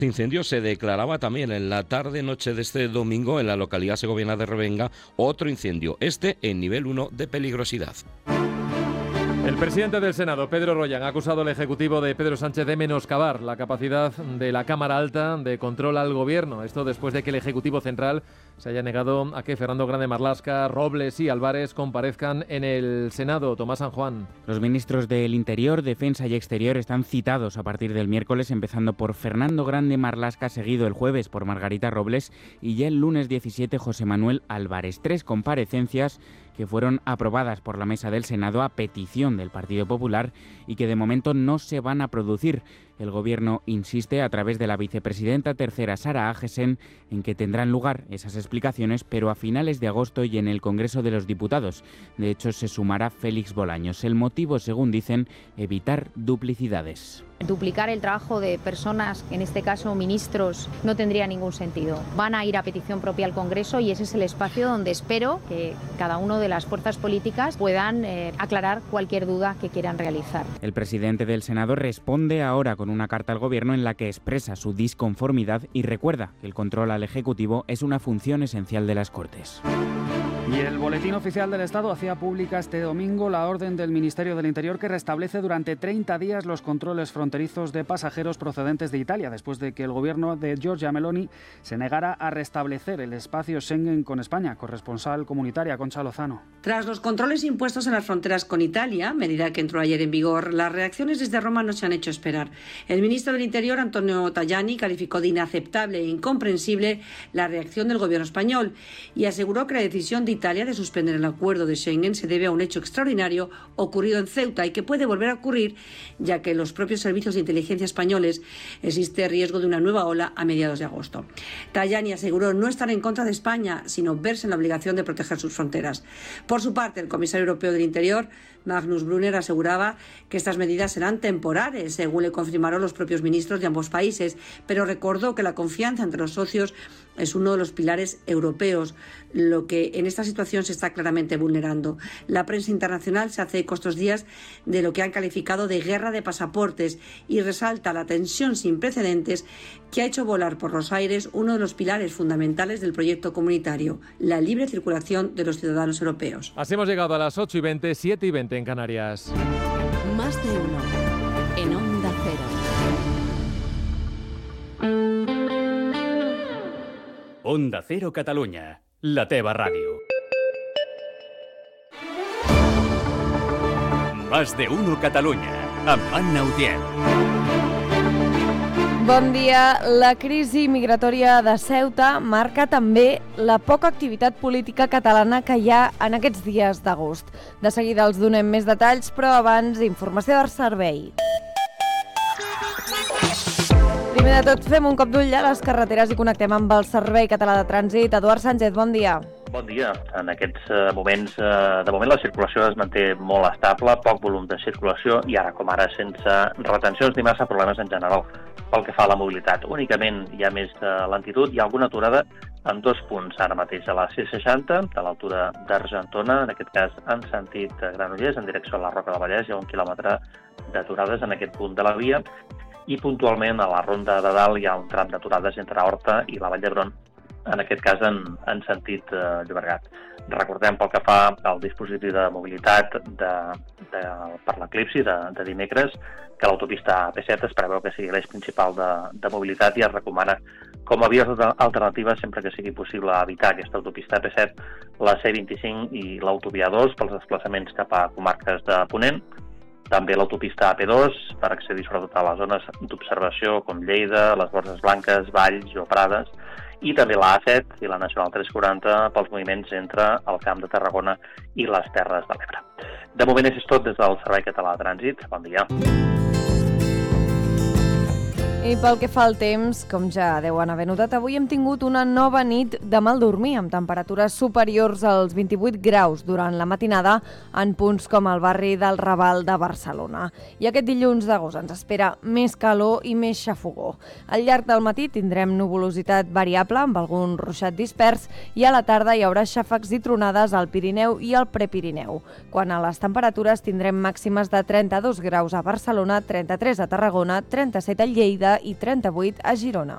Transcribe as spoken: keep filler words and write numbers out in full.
Este incendio se declaraba también en la tarde-noche de este domingo en la localidad segoviana de Revenga, otro incendio, este en nivel uno de peligrosidad. El presidente del Senado, Pedro Royan, ha acusado al Ejecutivo de Pedro Sánchez de menoscabar la capacidad de la Cámara Alta de control al Gobierno. Esto después de que el Ejecutivo Central se haya negado a que Fernando Grande Marlaska, Robles y Álvarez comparezcan en el Senado. Tomás San Juan. Los ministros del Interior, Defensa y Exterior están citados a partir del miércoles, empezando por Fernando Grande Marlaska, seguido el jueves por Margarita Robles y ya el lunes diecisiete José Manuel Álvarez. Tres comparecencias que fueron aprobadas por la mesa del Senado a petición del Partido Popular y que de momento no se van a producir. El Gobierno insiste a través de la vicepresidenta tercera Sara Agesen en que tendrán lugar esas explicaciones, pero a finales de agosto y en el Congreso de los Diputados. De hecho, se sumará Félix Bolaños. El motivo, según dicen, evitar duplicidades. Duplicar el trabajo de personas, en este caso ministros, no tendría ningún sentido. Van a ir a petición propia al Congreso y ese es el espacio donde espero que cada una de las fuerzas políticas puedan eh, aclarar cualquier duda que quieran realizar. El presidente del Senado responde ahora con una carta al Gobierno en la que expresa su disconformidad y recuerda que el control al Ejecutivo es una función esencial de las Cortes. Y el Boletín Oficial del Estado hacía pública este domingo la orden del Ministerio del Interior que restablece durante treinta días los controles fronterizos de pasajeros procedentes de Italia, después de que el gobierno de Giorgia Meloni se negara a restablecer el espacio Schengen con España. Corresponsal comunitaria, Concha Lozano. Tras los controles impuestos en las fronteras con Italia, medida que entró ayer en vigor, las reacciones desde Roma no se han hecho esperar. El ministro del Interior, Antonio Tajani, calificó de inaceptable e incomprensible la reacción del gobierno español y aseguró que la decisión de Italia de suspender el acuerdo de Schengen se debe a un hecho extraordinario ocurrido en Ceuta y que puede volver a ocurrir, ya que en los propios servicios de inteligencia españoles existe riesgo de una nueva ola a mediados de agosto. Tajani aseguró no estar en contra de España, sino verse en la obligación de proteger sus fronteras. Por su parte, el comisario europeo del Interior, Magnus Brunner, aseguraba que estas medidas serán temporales, según le confirmaron los propios ministros de ambos países, pero recordó que la confianza entre los socios es uno de los pilares europeos, lo que en esta situación se está claramente vulnerando. La prensa internacional se hace eco estos días de lo que han calificado de guerra de pasaportes y resalta la tensión sin precedentes que ha hecho volar por los aires uno de los pilares fundamentales del proyecto comunitario, la libre circulación de los ciudadanos europeos. Así hemos llegado a las ocho y veinte, siete y veinte en Canarias. Más de uno en Onda Cero. Onda Cero Catalunya, la teva ràdio. Más de uno Catalunya, amb Anna Utiel. Bon dia. La crisi migratòria de Ceuta marca també la poca activitat política catalana que hi ha en aquests dies d'agost. De seguida els donem més detalls, però abans informació del servei. Primer de tot, fem un cop d'ull a les carreteres i connectem amb el Servei Català de Trànsit. Eduard Sánchez, bon dia. Bon dia. En aquests uh, moments, uh, de moment la circulació es manté molt estable, poc volum de circulació i ara com ara sense retencions ni massa problemes en general pel que fa a la mobilitat. Únicament hi ha més uh, lentitud i alguna aturada en dos punts ara mateix a la C seixanta, a l'altura d'Argentona, en aquest cas en sentit Granollers, en direcció a la Roca del Vallès, hi ha un quilòmetre d'aturades en aquest punt de la via i puntualment a la Ronda de Dalt hi ha un tram d'aturades entre Horta i la Vall d'Hebron, en aquest cas en, en sentit eh, Llobregat. Recordem pel que fa al dispositiu de mobilitat de, de, per l'eclipsi de, de dimecres que l'autopista A P set es preveu que sigui l'eix principal de, de mobilitat i es recomana com a vies alternatives sempre que sigui possible evitar aquesta autopista A P set, la C vint-i-cinc i l'autovia dos pels desplaçaments cap a comarques de Ponent, també l'autopista A P dos per accedir sobretot a les zones d'observació com Lleida, les Borges Blanques, Valls o Prades, i també la A set i la Nacional tres quaranta pels moviments entre el Camp de Tarragona i les Terres de l'Ebre. De moment és tot des del Servei Català de Trànsit. Bon dia. I pel que fa al temps, com ja deuen haver notat, avui hem tingut una nova nit de mal dormir, amb temperatures superiors als vint-i-vuit graus durant la matinada en punts com el barri del Raval de Barcelona. I aquest dilluns d'agost ens espera més calor i més xafogó. Al llarg del matí tindrem nuvolositat variable amb algun ruixat dispers i a la tarda hi haurà xàfecs i tronades al Pirineu i al Prepirineu. Quant a les temperatures, tindrem màximes de trenta-dos graus a Barcelona, trenta-tres a Tarragona, trenta-set a Lleida i trenta-vuit a Girona.